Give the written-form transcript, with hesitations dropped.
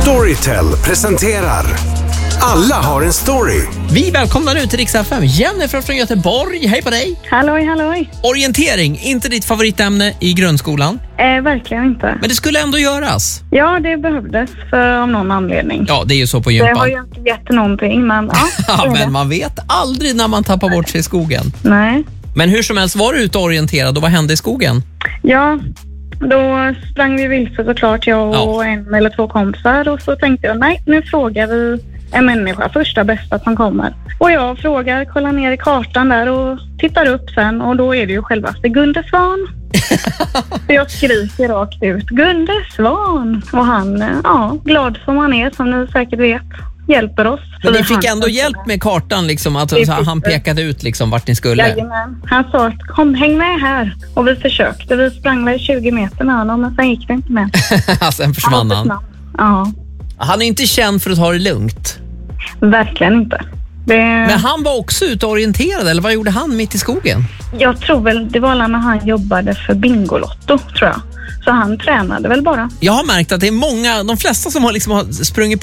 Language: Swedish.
Storytel presenterar Alla har en story. Vi välkomnar nu till Rix FM. Jennifer från Göteborg, hej på dig. Halloj, halloj. Orientering, inte ditt favoritämne i grundskolan? Verkligen inte. Men det skulle ändå göras. Ja, det behövdes av någon anledning. Ja, det är ju så på Det gympan. har ju inte gett någonting, men Ja, men man vet aldrig när man tappar bort sig i skogen. Nej. Men hur som helst, var du ute och orienterad och vad hände i skogen? Ja, då sprang vi vilse såklart, jag och en eller två kompisar. Och så tänkte jag, nej, nu frågar vi en människa, första bästa som kommer. Och jag frågar, kollar ner i kartan där och tittar upp sen. Och då är det ju självaste Gunde Svan. Så jag skriker rakt ut, Gunde Svan. Och han, glad som han är, som ni säkert vet, hjälper oss. Men ni fick ändå hjälp med kartan, liksom, att han pekade ut liksom vart ni skulle? Jajamän. Han sa att kom, häng med här. Och vi försökte. Vi sprang väl 20 meter med honom, men sen gick det inte med. Sen försvann han. Ja. Han är inte känd för att ta det lugnt. Verkligen inte. Men han var också ute och orienterad, eller vad gjorde han mitt i skogen? Jag tror väl, det var när han jobbade för Bingolotto, tror jag. Så han tränade väl bara. Jag har märkt att det är många, de flesta som har sprungit